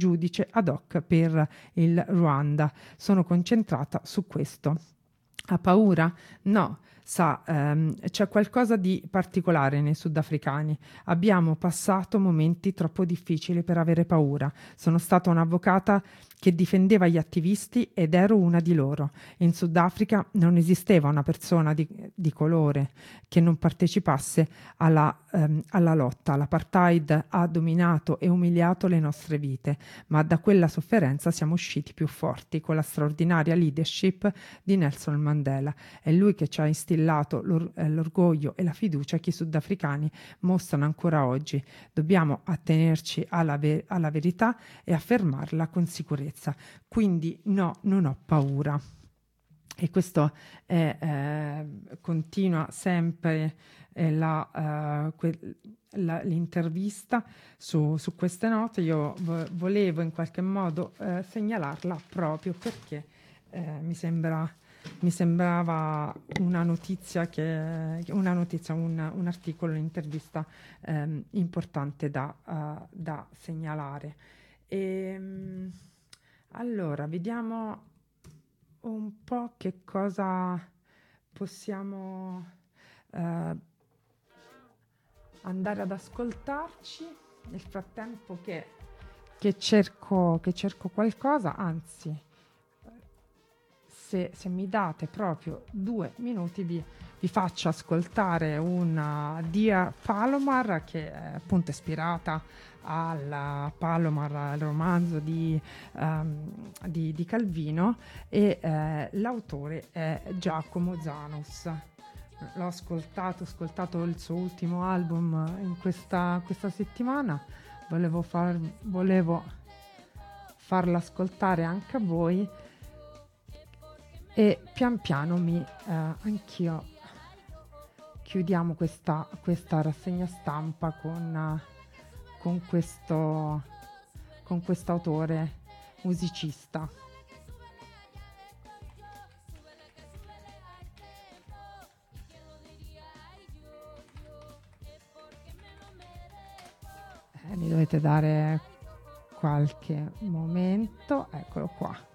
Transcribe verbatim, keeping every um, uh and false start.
giudice ad hoc per il Ruanda. Sono concentrata su questo. Ha paura? No. Sa, ehm, c'è qualcosa di particolare nei sudafricani. Abbiamo passato momenti troppo difficili per avere paura. Sono stata un'avvocata che difendeva gli attivisti ed ero una di loro. In Sudafrica non esisteva una persona di, di colore che non partecipasse alla, ehm, alla lotta. L'apartheid ha dominato e umiliato le nostre vite, ma da quella sofferenza siamo usciti più forti con la straordinaria leadership di Nelson Mandela. È lui che ci ha instillato l'or- eh, l'orgoglio e la fiducia che i sudafricani mostrano ancora oggi. Dobbiamo attenerci alla, ve- alla verità e affermarla con sicurezza. Quindi no, non ho paura. E questo è, eh, continua sempre eh, la, uh, que- la, l'intervista su, su queste note. Io vo- volevo in qualche modo eh, segnalarla proprio perché eh, mi sembra mi sembrava una notizia che una notizia, un, un articolo, un'intervista ehm, importante da, uh, da segnalare. E, mh, allora, vediamo un po' che cosa possiamo eh, andare ad ascoltarci nel frattempo che, che, cerco, che cerco qualcosa, anzi se, se mi date proprio due minuti vi, vi faccio ascoltare una Dear Palomar che è appunto ispirata al Palomar, al romanzo di, um, di, di Calvino e eh, l'autore è Giacomo Zanus. L'ho ascoltato, ho ascoltato il suo ultimo album in questa, questa settimana, volevo, far, volevo farlo ascoltare anche a voi e pian piano mi eh, anch'io chiudiamo questa, questa rassegna stampa con, uh, con questo con quest'autore musicista. Eh, mi dovete dare qualche momento, eccolo qua.